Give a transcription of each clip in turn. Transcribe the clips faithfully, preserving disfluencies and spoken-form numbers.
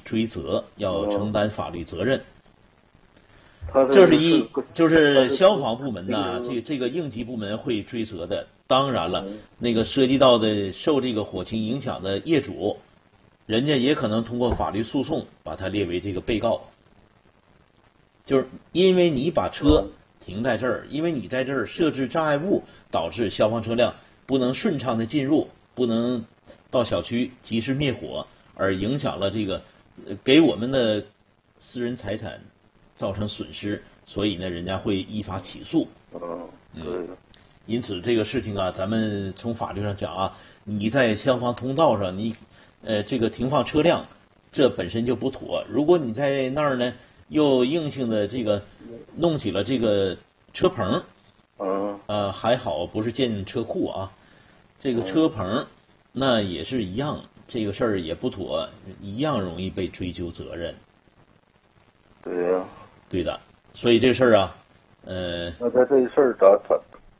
追责，要承担法律责任。 他这是一，就是消防部门呐，这这个应急部门会追责的。当然了，那个涉及到的受这个火情影响的业主，人家也可能通过法律诉讼把他列为这个被告。就是因为你把车停在这儿，因为你在这儿设置障碍物，导致消防车辆不能顺畅的进入，不能到小区及时灭火，而影响了这个给我们的私人财产造成损失，所以呢，人家会依法起诉。 嗯，对。 因此，这个事情啊，咱们从法律上讲啊，你在消防通道上，你呃这个停放车辆，这本身就不妥。如果你在那儿呢，又硬性的这个弄起了这个车棚， 嗯， 呃，还好不是建车库啊，这个车棚，那也是一样，这个事儿也不妥，一样容易被追究责任。 对呀、啊， 对的，所以这事儿啊，呃， 那他这事儿咋咋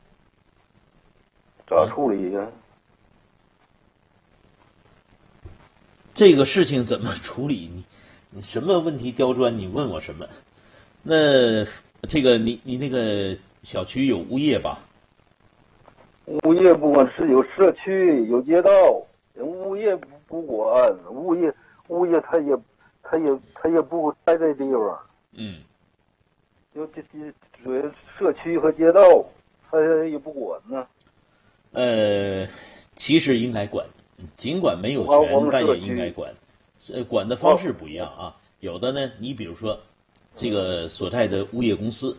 咋处理呀、啊？ 这个事情怎么处理？你你什么问题刁钻？你问我什么？那这个你你那个小区有物业吧？ 物业不管是有社区有街道，物业不不管，物业物业他也他也他也不待这地方。 嗯。 就这这主要社区和街道，他也不管呢。 呃，其实应该管，尽管没有权，但也应该管。呃，管的方式不一样啊。有的呢，你比如说，这个所在的物业公司，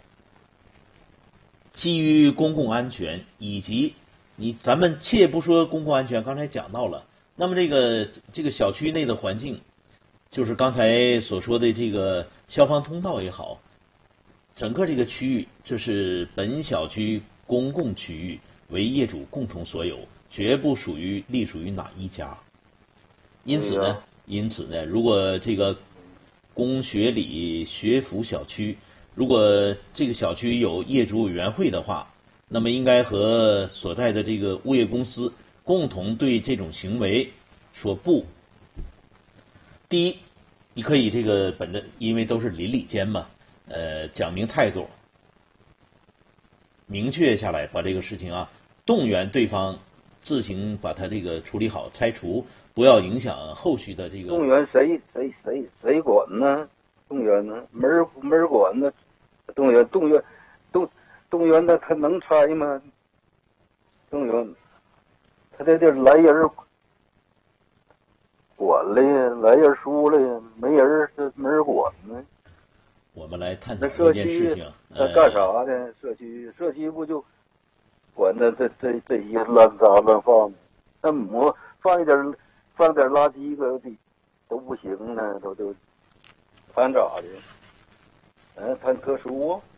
基于公共安全以及你咱们切不说公共安全，刚才讲到了，那么这个这个小区内的环境，就是刚才所说的这个消防通道也好，整个这个区域，这是本小区公共区域，为业主共同所有，绝不属于隶属于哪一家。因此呢，因此呢，如果这个公学里学府小区，如果这个小区有业主委员会的话，那么应该和所在的这个物业公司共同对这种行为说不。第一，你可以这个本着，因为都是邻里间嘛，呃，讲明态度，明确下来，把这个事情啊，动员对方自行把它这个处理好，拆除，不要影响后续的这个。 动员谁谁谁谁管呢？动员呢？没人没人管呢？动员动员动动员的他能拆吗？动员，他这地儿来人管了呀，来人说了呀，没人这没人管呢。 我们来探讨这件事情。 那干啥呢？社区社区不就管的这这这些乱杂乱放的？那我放一点放点垃圾个的都不行呢，都都谈咋的？嗯，谈特殊啊？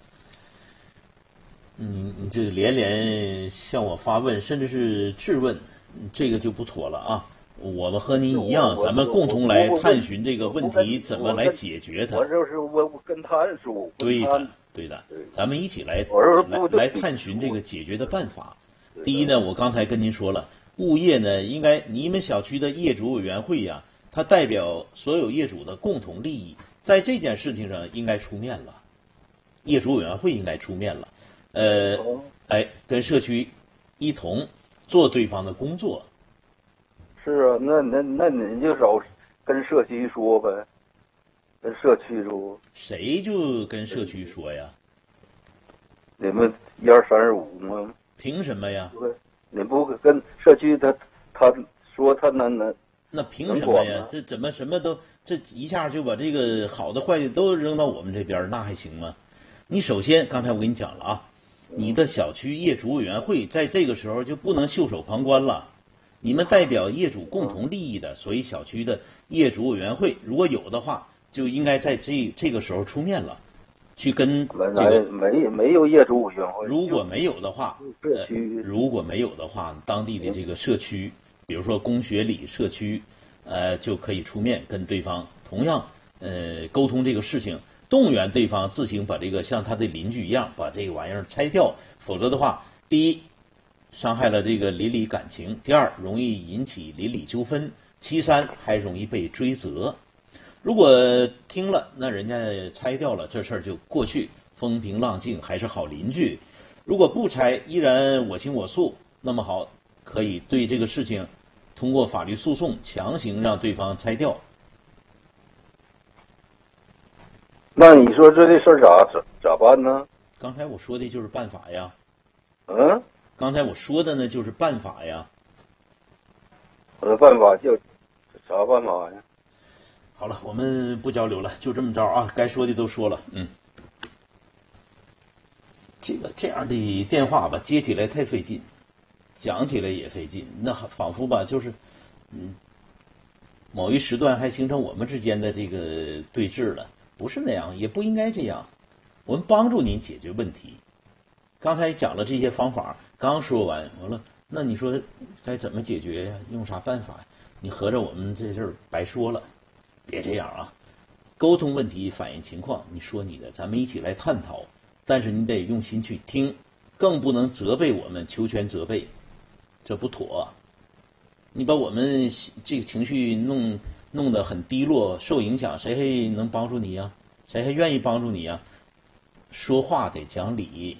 你你这连连向我发问，甚至是质问，这个就不妥了啊！我们和您一样，咱们共同来探寻这个问题怎么来解决它。 我就是我我跟他说。 对的，对的，咱们一起来来来探寻这个解决的办法。第一呢，我刚才跟您说了，物业呢应该你们小区的业主委员会呀、啊，它代表所有业主的共同利益，在这件事情上应该出面了，业主委员会应该出面了，呃，哎，跟社区一同做对方的工作。 是啊，那那那你就找跟社区说呗，跟社区说。 谁就跟社区说呀？ 你们一二三十五吗？ 凭什么呀？ 你不跟社区他他说他能能那凭什么呀？这怎么什么都这一下就把这个好的坏的都扔到我们这边，那还行吗？你首先刚才我跟你讲了啊，你的小区业主委员会在这个时候就不能袖手旁观了。你们代表业主共同利益的，所以小区的业主委员会如果有的话，就应该在这这个时候出面了，去跟这个没没有业主委员会。 如果没有的话， 社区、 呃、如果没有的话，当地的这个社区，比如说公学里社区，呃，就可以出面跟对方同样呃沟通这个事情，动员对方自行把这个像他的邻居一样把这个玩意儿拆掉，否则的话，第一，伤害了这个邻里感情；第二，容易引起邻里纠纷；其三，还容易被追责。 如果听了，那人家拆掉了，这事儿就过去，风平浪静，还是好邻居。如果不拆，依然我行我素，那么好，可以对这个事情通过法律诉讼强行让对方拆掉。 那你说这这事儿咋咋咋办呢？ 刚才我说的就是办法呀。 嗯， 刚才我说的呢就是办法呀。 我的办法叫啥办法呀？ 好了，我们不交流了，就这么着啊，该说的都说了。嗯，这个这样的电话吧，接起来太费劲，讲起来也费劲，那仿佛吧就是，嗯，某一时段还形成我们之间的这个对峙了，不是那样，也不应该这样。我们帮助您解决问题。刚才讲了这些方法，刚说完完了，那你说该怎么解决呀？用啥办法呀？你合着我们这事儿白说了。别这样啊，沟通问题，反映情况，你说你的，咱们一起来探讨。但是你得用心去听，更不能责备我们，求全责备，这不妥。你把我们这个情绪弄弄得很低落，受影响，谁还能帮助你呀？谁还愿意帮助你呀？说话得讲理，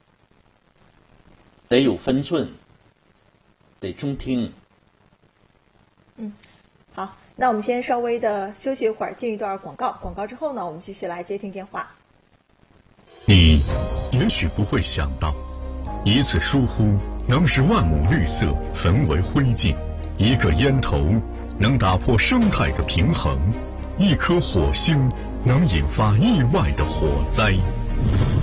得有分寸，得中听。 嗯，好，那我们先稍微的休息一会儿，进一段广告。广告之后呢，我们继续来接听电话。 你也许不会想到，一次疏忽能使万亩绿色焚为灰烬，一个烟头能打破生态的平衡，一颗火星能引发意外的火灾。